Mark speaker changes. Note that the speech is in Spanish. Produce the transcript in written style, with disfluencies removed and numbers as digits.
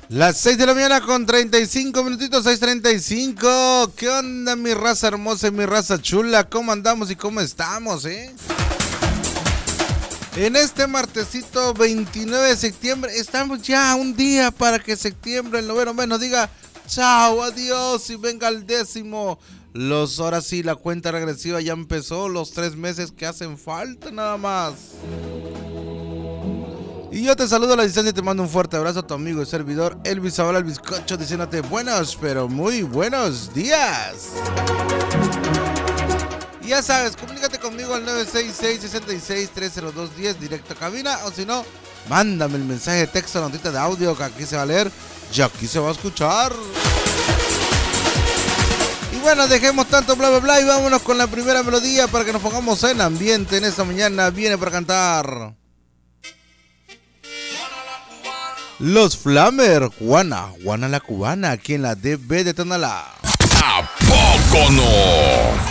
Speaker 1: Las 6 de la mañana con 35 minutitos, 6:35. ¿Qué onda, mi raza hermosa y mi raza chula? ¿Cómo andamos y cómo estamos, En este martesito 29 de septiembre, estamos ya a un día para que septiembre, el noveno mes, nos diga chao, adiós y venga el décimo. Ahora sí, la cuenta regresiva ya empezó, los 3 meses que hacen falta nada más. Y yo te saludo a la distancia y te mando un fuerte abrazo a tu amigo y servidor Elvis Zavala, el bizcocho, diciéndote buenos, pero muy buenos días. Y ya sabes, comunícate conmigo al 966-66-302-10, directo a cabina, o si no, mándame el mensaje de texto, notita de audio, que aquí se va a leer y aquí se va a escuchar. Y bueno, dejemos tanto bla bla bla y vámonos con la primera melodía para que nos pongamos en ambiente en esta mañana. Viene para cantar Los Flamer, Juana la cubana, aquí en la DB de Tonalá.
Speaker 2: ¿A poco no?